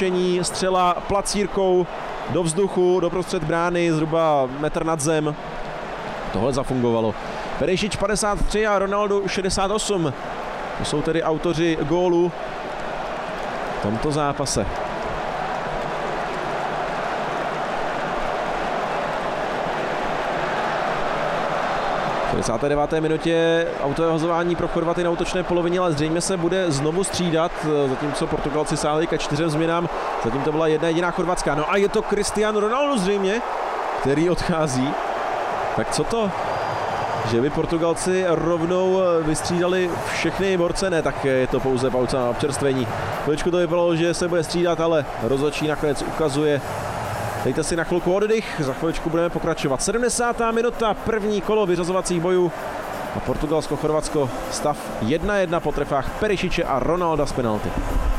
otočení, střela placírkou do vzduchu, doprostřed brány, zhruba metr nad zem. Tohle zafungovalo. Perišič 53 a Ronaldo 68. To jsou tedy autoři gólu v tomto zápase. V 59. minutě autové hozování pro Chorvaty na útočné polovině, ale zřejmě se bude znovu střídat, zatímco Portugalci sáhli ke 4 změnám. Zatím to byla jedna jediná chorvatská. No a je to Cristiano Ronaldo zřejmě, který odchází. Tak co to? Že by Portugalci rovnou vystřídali všechny borce? Ne, tak je to pouze pauza na občerstvení. Chviličku to vypadalo, že se bude střídat, ale rozhodčí nakonec ukazuje. Dejte si na chvilku oddych, za chviličku budeme pokračovat. 70. minuta, první kolo vyřazovacích bojů. A Portugalsko-Chorvatsko stav 1-1 po trefách Perišiče a Ronalda z penalty.